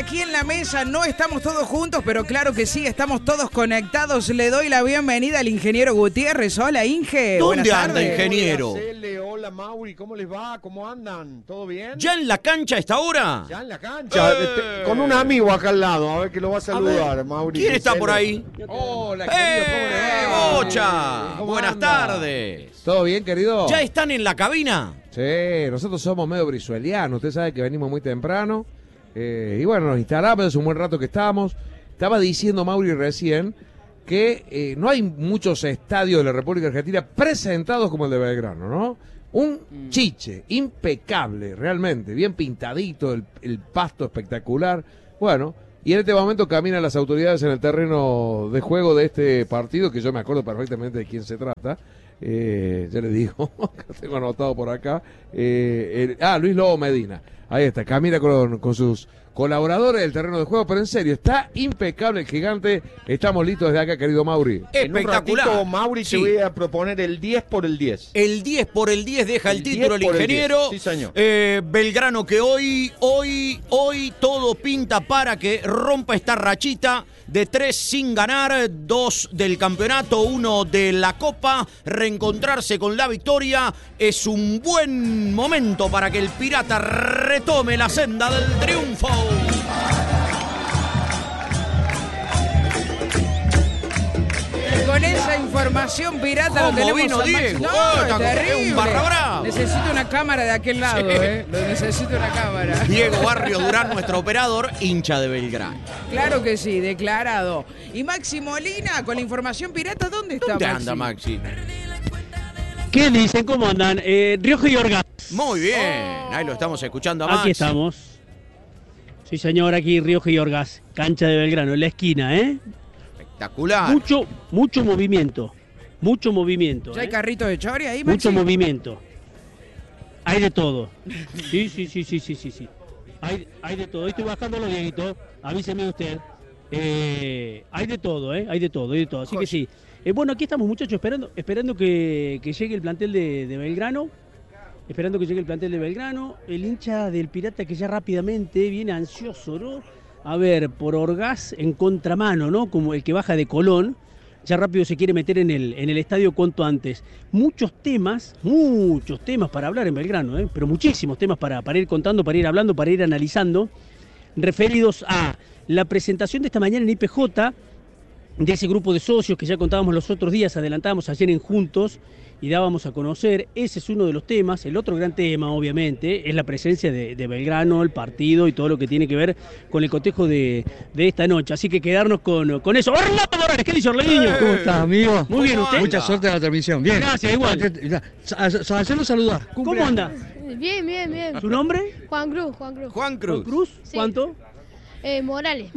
aquí en la mesa. No estamos todos juntos, pero claro que sí, estamos todos conectados. Le doy la bienvenida al ingeniero Gutiérrez. Hola, Inge. ¿Dónde anda, ingeniero? Hola, Cele, hola, Mauri, ¿cómo les va? ¿Cómo andan? ¿Todo bien? ¿Ya en la cancha a esta hora? Ya en la cancha, con un amigo acá al lado, a ver que lo va a saludar, Mauri. ¿Quién está Cele. por ahí? Hola, querido, ¿cómo le va? ¡Bocha! ¿Cómo Buenas anda? tardes. ¿Todo bien, querido? ¿Ya están en la cabina? Sí, nosotros somos medio brizuelianos. Usted sabe que venimos muy temprano. Y bueno, nos instalamos, hace un buen rato que estamos. Estaba diciendo Mauri recién que no hay muchos estadios de la República Argentina presentados como el de Belgrano, ¿no? Un chiche, impecable, realmente, bien pintadito, el pasto espectacular. Bueno, y en este momento caminan las autoridades en el terreno de juego de este partido, que yo me acuerdo perfectamente de quién se trata. Ya le digo, que tengo anotado por acá. Luis Lobo Medina. Ahí está, camina con sus colaboradores del terreno de juego, pero en serio, está impecable el gigante. Estamos listos desde acá, querido Mauri. En un Espectacular. ratito, Mauri, Sí. te voy a proponer el 10 por el 10. El 10 por el 10 deja el El título el 10 por el ingeniero. 10. Sí, señor. Belgrano que hoy todo pinta para que rompa esta rachita de 3 sin ganar, 2 del campeonato, 1 de la Copa. Reencontrarse con la victoria es un buen momento para que el Pirata retome la senda del triunfo. Con esa información pirata lo ¿Cómo tenemos vino a Maxi. Diego? No, Está como terrible. un barra brava. Necesito una cámara de aquel lado, Lo necesito una cámara. Diego Barrio Durán, nuestro operador, hincha de Belgrano. Claro que sí, declarado. Y Maxi Molina, con la información pirata, ¿dónde está ¿Dónde Maxi? anda Maxi? ¿Qué dicen? ¿Cómo andan? Rioja y Orgaz. Muy bien, ahí lo estamos escuchando a Maxi. Aquí estamos. Sí, señor, aquí Rioja y Orgaz. Cancha de Belgrano, en la esquina, ¿eh? Espectacular. Mucho movimiento. Mucho movimiento. ¿Ya hay ¿eh? carritos de chori ahí, Maxi? Mucho movimiento. Hay de todo. Sí. Hay de todo. Estoy bajando Dieguito. Avíseme usted. Hay de todo, ¿eh? Hay de todo. Así que sí. Bueno, aquí estamos, muchachos, esperando que llegue el plantel de Belgrano. Esperando que llegue el plantel de Belgrano. El hincha del Pirata que ya rápidamente viene ansioso, ¿no? A ver, por Orgaz en contramano, ¿no? Como el que baja de Colón. Ya rápido se quiere meter en el estadio cuanto antes. Muchos temas para hablar en Belgrano, ¿eh? Pero muchísimos temas para ir contando, para ir hablando, para ir analizando, referidos a la presentación de esta mañana en IPJ, de ese grupo de socios que ya contábamos los otros días, adelantábamos ayer en Juntos y dábamos a conocer. Ese es uno de los temas. El otro gran tema, obviamente, es la presencia de Belgrano, el partido y todo lo que tiene que ver con el cotejo de esta noche. Así que quedarnos con eso. ¡Orlando Morales! ¿Qué dice Orleguiño? ¿Cómo estás, amigo? Muy bien, ¿usted? Mucha suerte en la transmisión. Bien. Gracias, igual. Hacerlo saludar. ¿Cómo anda? Bien. ¿Su nombre? Juan Cruz. Juan Cruz. ¿Cruz? Sí. ¿Cuánto? Morales.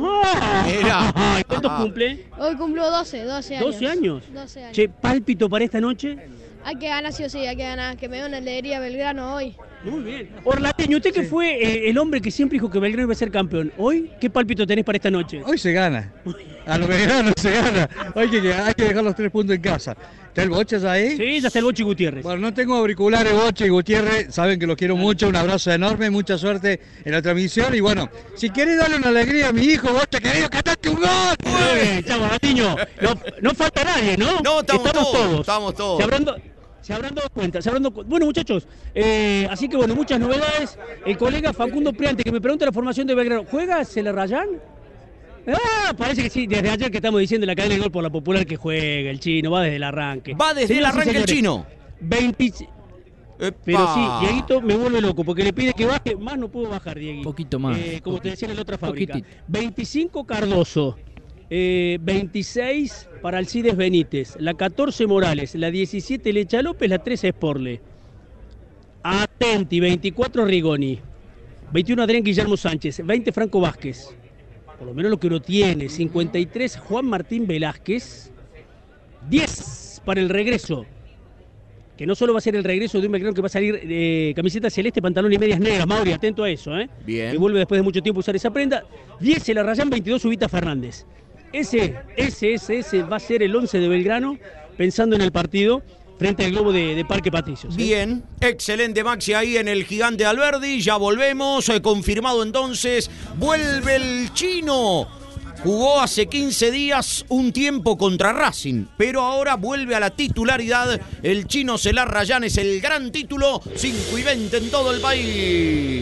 Ay, ¿cuántos cumple? Hoy cumplo 12 años. ¿12 años? 12 años. Che, ¿pálpito para esta noche? Hay que ganar, sí o sí, hay que ganar. Que me dé una alegría Belgrano hoy. Muy bien. Orlateño, usted que fue el hombre que siempre dijo que Belgrano iba a ser campeón. Hoy, ¿qué pálpito tenés para esta noche? Hoy se gana. A los Belgrano se gana. Hay que dejar los 3 puntos en casa. ¿Está el Boche ahí? Sí, ya está el Boche Gutiérrez. Bueno, no tengo auriculares, Boche y Gutiérrez. Saben que los quiero mucho. Un abrazo enorme. Mucha suerte en la transmisión. Y bueno, si querés darle una alegría a mi hijo, Boche, querido, cantate un gol. Muy bien, chavo, Orlateño. No falta nadie, ¿no? No, estamos todos. Estamos todos. Se habrán dado cuenta. Bueno, muchachos, así que bueno, muchas novedades. El colega Facundo Priante, que me pregunta la formación de Belgrano. ¿Juega Celarrayán? Parece que sí, desde ayer que estamos diciendo en la cadena del gol por la popular que juega el chino, va desde el arranque. Va desde el arranque el chino. 20... Pero sí, Dieguito me vuelve loco, porque le pide que baje, más no puedo bajar, Dieguito. Un poquito más. Como te decía en la otra fábrica. Poquitito. 25 Cardoso, 26 para Alcides Benítez, la 14 Morales, la 17 Lecha López, la 13 Sporle. Atenti, 24 Rigoni, 21 Adrián Guillermo Sánchez, 20 Franco Vázquez. Por lo menos lo que uno tiene, 53 Juan Martín Velázquez, 10 para el regreso, que no solo va a ser el regreso de un Belgrano que va a salir camiseta celeste, pantalón y medias negras. Mauri, atento a eso, ¿eh? Bien. Que vuelve después de mucho tiempo a usar esa prenda. 10 Celarrayán, 22 Ubita Fernández. Ese va a ser el 11 de Belgrano, pensando en el partido. frente al globo de Parque Patricios. Bien, excelente Maxi ahí en el Gigante Alberdi, ya volvemos, confirmado entonces, vuelve el chino. Jugó hace 15 días un tiempo contra Racing, pero ahora vuelve a la titularidad. El chino Celar Rayán es el gran título, 5-20 en todo el país.